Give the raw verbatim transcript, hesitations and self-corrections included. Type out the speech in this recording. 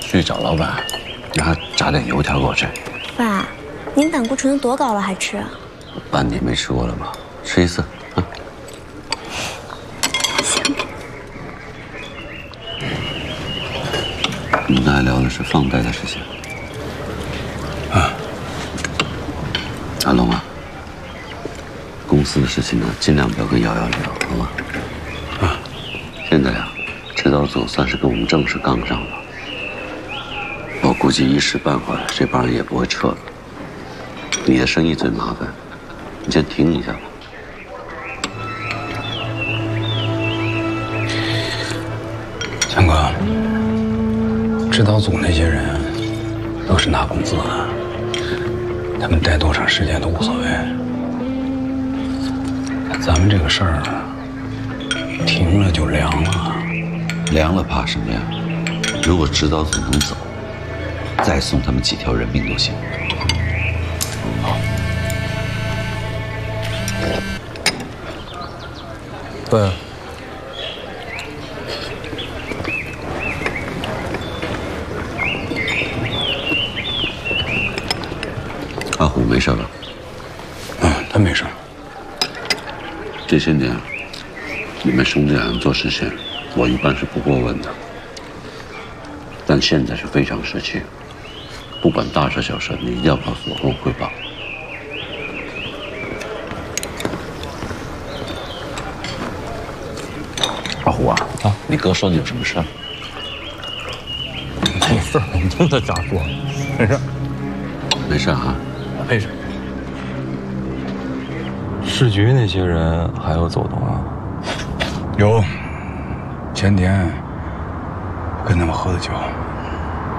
去找老板，让他炸点油条给我吃。 爸，您胆固醇多高了还吃啊？ 半年没吃过了吧？吃一次啊。 行。 我们刚才聊的是放贷的事情。啊，阿龙啊，公司的事情呢，尽量不要跟瑶瑶聊，好吗？啊，现在呀，指导组算是跟我们正式杠上了。我估计一时半会儿这帮人也不会撤了。你的生意最麻烦，你先停一下吧。 强哥，指导组那些人都是拿工资的，他们待多长时间都无所谓。咱们这个事儿停了就凉了， 凉了怕什么呀？如果指导组能走，再送他们几条人命都行。好。 对。 阿虎没事吧？ 嗯，他没事。 这些年，你们兄弟俩做事情，我一般是不过问的。但现在是非常时期，不管大事小事，你一定要告诉我，跟我汇报。阿虎啊，啊，你哥说你有什么事？ 没事，你听他瞎说，没事， 没事啊， 没事。 市局那些人还有走动啊？ 有，前天跟他们喝的酒。